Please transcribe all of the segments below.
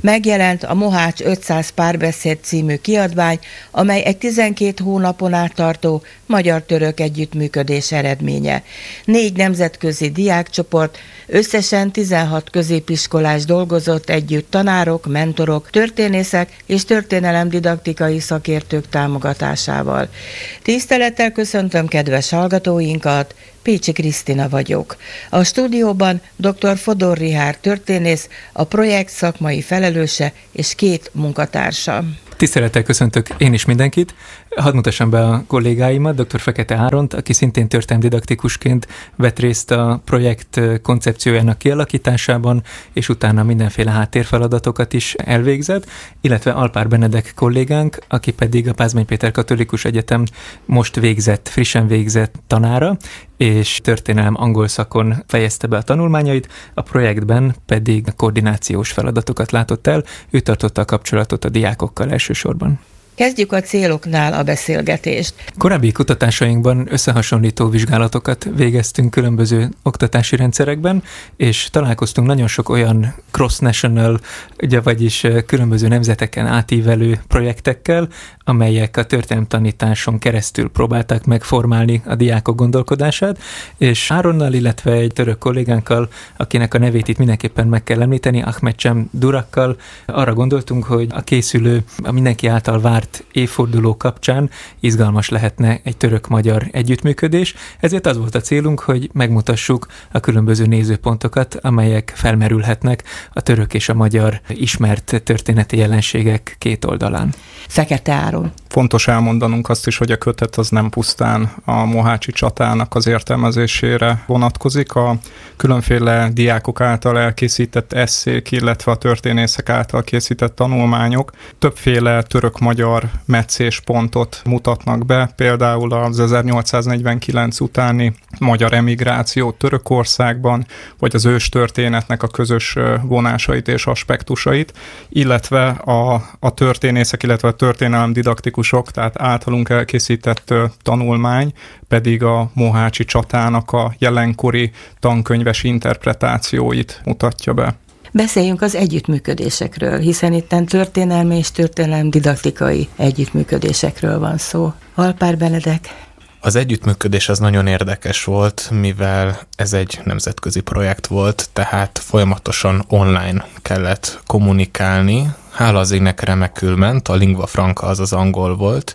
Megjelent a Mohács 500 párbeszéd című kiadvány, amely egy 12 hónapon át tartó magyar-török együttműködés eredménye. 4 nemzetközi diákcsoport, összesen 16 középiskolás dolgozott együtt tanárok, mentorok, történészek és történelemdidaktikai szakértők támogatásával. Tisztelettel köszöntöm kedves hallgatóinkat, Pécsi Krisztina vagyok. A stúdióban dr. Fodor Richárd történész, a projekt szakmai felelőse és 2 munkatársa. Tisztelettel köszöntök én is mindenkit. Hadd mutassam be a kollégáimat, dr. Fekete Áront, aki szintén történelemdidaktikusként vett részt a projekt koncepciójának kialakításában, és utána mindenféle háttérfeladatokat is elvégzett, illetve Alpár Benedek kollégánk, aki pedig a Pázmány Péter Katolikus Egyetem most frissen végzett tanára, és történelem angol szakon fejezte be a tanulmányait, a projektben pedig koordinációs feladatokat látott el, ő tartotta a kapcsolatot a diákokkal elsősorban. Kezdjük a céloknál a beszélgetést. Korábbi kutatásainkban összehasonlító vizsgálatokat végeztünk különböző oktatási rendszerekben, és találkoztunk nagyon sok olyan cross-national, vagyis különböző nemzeteken átívelő projektekkel, amelyek a történelemtanításon keresztül próbálták megformálni a diákok gondolkodását, és Áronnal, illetve egy török kollégánkkal, akinek a nevét itt mindenképpen meg kell említeni, Ahmetcem Durakkal arra gondoltunk, hogy a készülő, a mindenki által várt évforduló kapcsán izgalmas lehetne egy török-magyar együttműködés, ezért az volt a célunk, hogy megmutassuk a különböző nézőpontokat, amelyek felmerülhetnek a török és a magyar ismert történeti jelenségek két oldalán. Fekete Áron. Fontos elmondanunk azt is, hogy a kötet az nem pusztán a mohácsi csatának az értelmezésére vonatkozik. A különféle diákok által elkészített esszék, illetve a történészek által készített tanulmányok többféle török-magyar meccéspontot mutatnak be, például az 1849 utáni magyar emigráció Törökországban, vagy az őstörténetnek a közös vonásait és aspektusait, illetve a történészek, illetve a történelemdidaktikusok, tehát általunk elkészített tanulmány pedig a mohácsi csatának a jelenkori tankönyves interpretációit mutatja be. Beszéljünk az együttműködésekről, hiszen itten történelmi és történelemdidaktikai együttműködésekről van szó. Alpár Benedek. Az együttműködés az nagyon érdekes volt, mivel ez egy nemzetközi projekt volt, tehát folyamatosan online kellett kommunikálni. Hála az égnek remekül ment, a lingua franca az angol volt,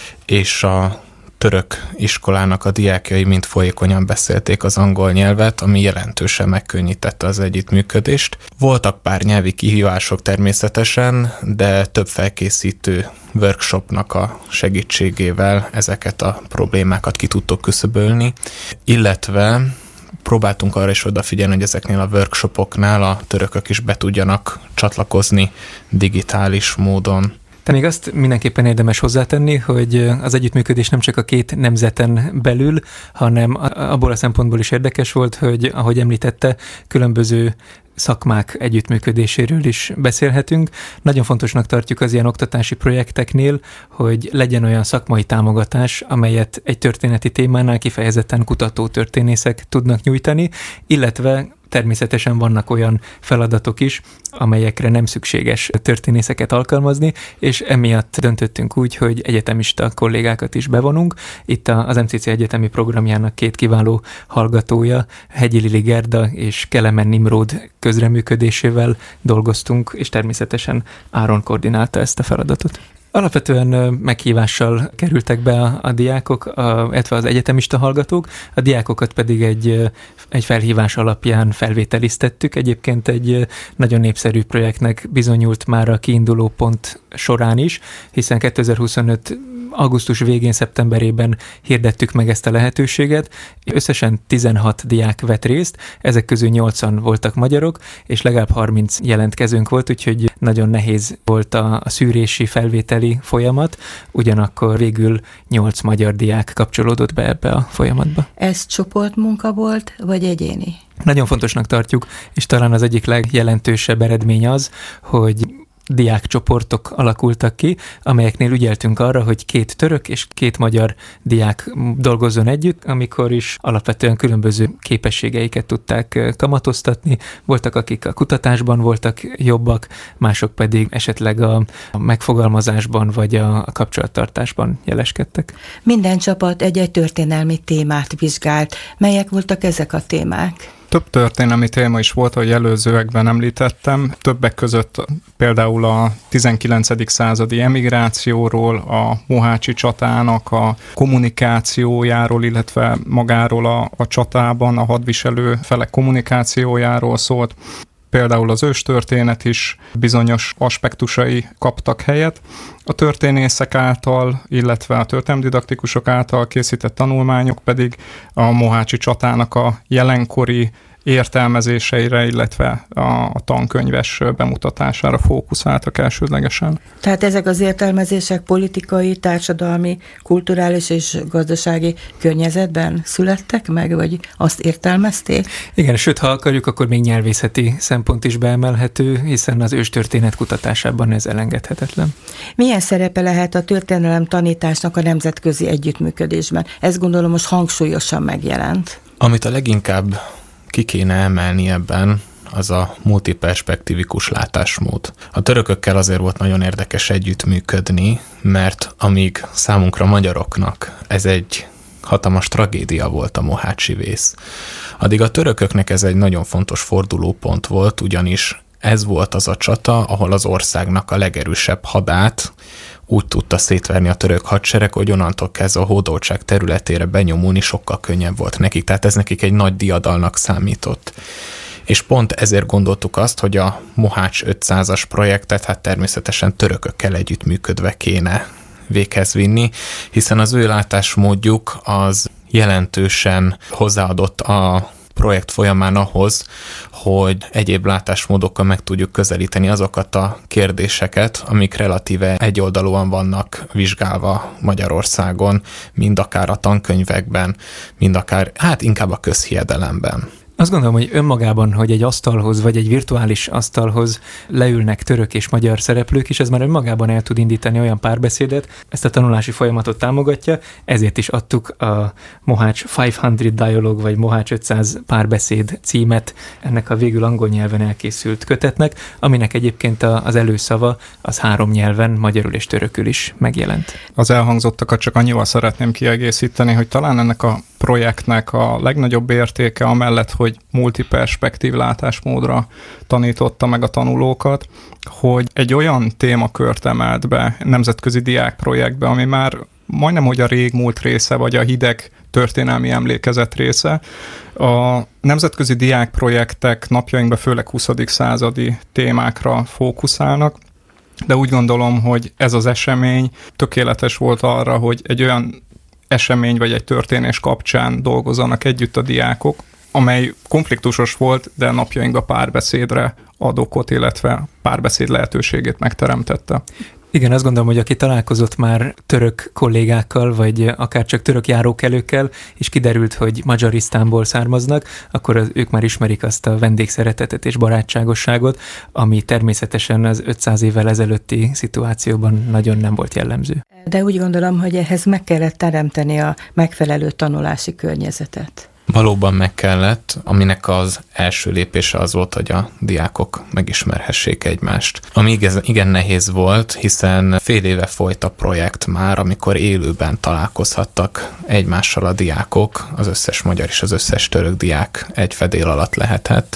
és a török iskolának a diákjai mind folyékonyan beszélték az angol nyelvet, ami jelentősen megkönnyítette az együttműködést. Voltak pár nyelvi kihívások természetesen, de több felkészítő workshopnak a segítségével ezeket a problémákat ki tudtok küszöbölni, illetve próbáltunk arra is odafigyelni, hogy ezeknél a workshopoknál a törökök is be tudjanak csatlakozni digitális módon. De még azt mindenképpen érdemes hozzátenni, hogy az együttműködés nem csak a 2 nemzeten belül, hanem abból a szempontból is érdekes volt, hogy ahogy említette, különböző szakmák együttműködéséről is beszélhetünk. Nagyon fontosnak tartjuk az ilyen oktatási projekteknél, hogy legyen olyan szakmai támogatás, amelyet egy történeti témánál kifejezetten kutatótörténészek tudnak nyújtani, illetve természetesen vannak olyan feladatok is, amelyekre nem szükséges történészeket alkalmazni, és emiatt döntöttünk úgy, hogy egyetemista kollégákat is bevonunk. Itt az MCC egyetemi programjának 2 kiváló hallgatója, Hegyi Lili Gerda és Kelemen Nimród közreműködésével dolgoztunk, és természetesen Áron koordinálta ezt a feladatot. Alapvetően meghívással kerültek be a diákok, illetve az egyetemista hallgatók, a diákokat pedig egy felhívás alapján felvételiztettük. Egyébként egy nagyon népszerű projektnek bizonyult már a kiinduló pont során is, hiszen 2025 augusztus végén, szeptemberében hirdettük meg ezt a lehetőséget. Összesen 16 diák vett részt, ezek közül 8-an voltak magyarok, és legalább 30 jelentkezőnk volt, úgyhogy nagyon nehéz volt a szűrési, felvételi folyamat, ugyanakkor végül 8 magyar diák kapcsolódott be ebbe a folyamatba. Ez csoportmunka volt, vagy egyéni? Nagyon fontosnak tartjuk, és talán az egyik legjelentősebb eredmény az, hogy diákcsoportok alakultak ki, amelyeknél ügyeltünk arra, hogy 2 török és 2 magyar diák dolgozzon együtt, amikor is alapvetően különböző képességeiket tudták kamatoztatni. Voltak, akik a kutatásban voltak jobbak, mások pedig esetleg a megfogalmazásban vagy a kapcsolattartásban jeleskedtek. Minden csapat egy-egy történelmi témát vizsgált. Melyek voltak ezek a témák? Több történelmi téma is volt, ahogy előzőekben említettem. Többek között például a 19. századi emigrációról, a mohácsi csatának a kommunikációjáról, illetve magáról a csatában a hadviselő felek kommunikációjáról szólt. Például az őstörténet is bizonyos aspektusai kaptak helyet. A történészek által, illetve a történelemdidaktikusok által készített tanulmányok pedig a mohácsi csatának a jelenkori értelmezéseire, illetve a tankönyves bemutatására fókuszáltak elsődlegesen. Tehát ezek az értelmezések politikai, társadalmi, kulturális és gazdasági környezetben születtek meg, vagy azt értelmezték? Igen, sőt, ha akarjuk, akkor még nyelvészeti szempont is beemelhető, hiszen az őstörténet kutatásában ez elengedhetetlen. Milyen szerepe lehet a történelem tanításnak a nemzetközi együttműködésben? Ez gondolom most hangsúlyosan megjelent. Amit a leginkább ki kéne emelni ebben, az a multiperspektívikus látásmód. A törökökkel azért volt nagyon érdekes együttműködni, mert amíg számunkra magyaroknak ez egy hatalmas tragédia volt a mohácsi vész, addig a törököknek ez egy nagyon fontos fordulópont volt, ugyanis ez volt az a csata, ahol az országnak a legerősebb hadát úgy tudta szétverni a török hadsereg, hogy onnantól kezdve a hódoltság területére benyomulni sokkal könnyebb volt nekik. Tehát ez nekik egy nagy diadalnak számított. És pont ezért gondoltuk azt, hogy a Mohács 500-as projektet hát természetesen törökökkel együttműködve kéne véghez vinni, hiszen az ő látásmódjuk az jelentősen hozzáadott a projekt folyamán ahhoz, hogy egyéb látásmódokkal meg tudjuk közelíteni azokat a kérdéseket, amik relatíve egyoldalúan vannak vizsgálva Magyarországon, mind akár a tankönyvekben, mind akár, inkább a közhiedelemben. Azt gondolom, hogy önmagában, hogy egy asztalhoz, vagy egy virtuális asztalhoz leülnek török és magyar szereplők, és ez már önmagában el tud indítani olyan párbeszédet, ezt a tanulási folyamatot támogatja, ezért is adtuk a Mohács 500 Dialogue, vagy Mohács 500 párbeszéd címet ennek a végül angol nyelven elkészült kötetnek, aminek egyébként az előszava az 3 nyelven, magyarul és törökül is megjelent. Az elhangzottakat csak annyival szeretném kiegészíteni, hogy talán ennek a projektnek a legnagyobb értéke amellett, hogy multiperspektív látásmódra tanította meg a tanulókat, hogy egy olyan témakört emelt be nemzetközi diákprojektbe, ami már majdnem, hogy a régmúlt része, vagy a hideg történelmi emlékezet része. A nemzetközi diákprojektek napjainkban főleg 20. századi témákra fókuszálnak, de úgy gondolom, hogy ez az esemény tökéletes volt arra, hogy egy olyan esemény vagy egy történés kapcsán dolgozzanak együtt a diákok, amely konfliktusos volt, de napjainkban párbeszédre ad okot, illetve párbeszéd lehetőségét megteremtette. Igen, azt gondolom, hogy aki találkozott már török kollégákkal, vagy akár csak török járókelőkkel, és kiderült, hogy Magyarisztánból származnak, akkor ők már ismerik azt a vendégszeretetet és barátságosságot, ami természetesen az 500 évvel ezelőtti szituációban nagyon nem volt jellemző. De úgy gondolom, hogy ehhez meg kellett teremteni a megfelelő tanulási környezetet. Valóban meg kellett, aminek az első lépése az volt, hogy a diákok megismerhessék egymást. Ami igen nehéz volt, hiszen fél éve folyt a projekt már, amikor élőben találkozhattak egymással a diákok, az összes magyar és az összes török diák egy fedél alatt lehetett,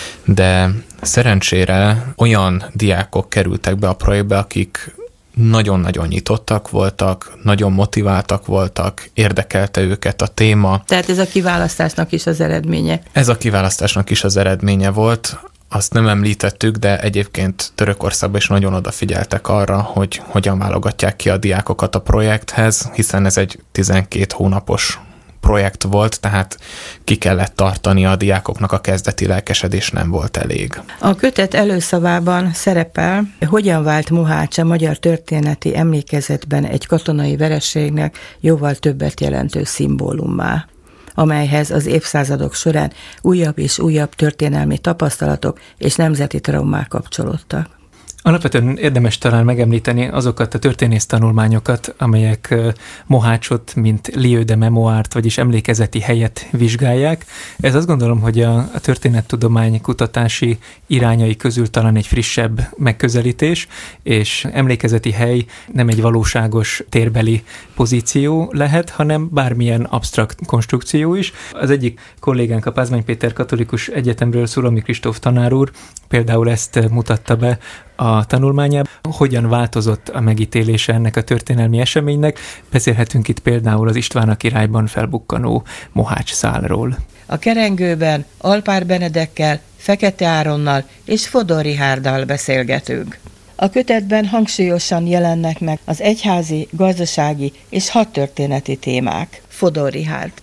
de szerencsére olyan diákok kerültek be a projektbe, akik nagyon-nagyon nyitottak voltak, nagyon motiváltak voltak, érdekelte őket a téma. Tehát ez a kiválasztásnak is az eredménye. Ez a kiválasztásnak is az eredménye volt. Azt nem említettük, de egyébként Törökországban is nagyon odafigyeltek arra, hogy hogyan válogatják ki a diákokat a projekthez, hiszen ez egy 12 hónapos projekt volt, tehát ki kellett tartani a diákoknak, a kezdeti lelkesedés nem volt elég. A kötet előszavában szerepel, hogyan vált Mohács a magyar történeti emlékezetben egy katonai vereségnek jóval többet jelentő szimbólummá, amelyhez az évszázadok során újabb és újabb történelmi tapasztalatok és nemzeti traumák kapcsolódtak. Alapvetően érdemes talán megemlíteni azokat a történész tanulmányokat, amelyek Mohácsot, mint lieu de mémoire-t, vagyis emlékezeti helyet vizsgálják. Ez azt gondolom, hogy a történettudomány kutatási irányai közül talán egy frissebb megközelítés, és emlékezeti hely nem egy valóságos térbeli pozíció lehet, hanem bármilyen absztrakt konstrukció is. Az egyik kollégánk, a Pázmány Péter Katolikus Egyetemről, Szulami Kristóf tanár úr például ezt mutatta be a tanulmányában, hogyan változott a megítélése ennek a történelmi eseménynek. Beszélhetünk itt például az István a királyban felbukkanó Mohács szálról. A kerengőben Alpár Benedekkel, Fekete Áronnal és Fodor Richárddal beszélgetünk. A kötetben hangsúlyosan jelennek meg az egyházi, gazdasági és hadtörténeti témák. Fodor Richárd.